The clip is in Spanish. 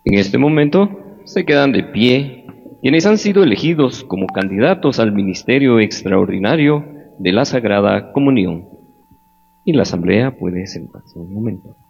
En este momento se quedan de pie quienes han sido elegidos como candidatos al ministerio extraordinario de la Sagrada Comunión. Y la asamblea puede sentarse un momento.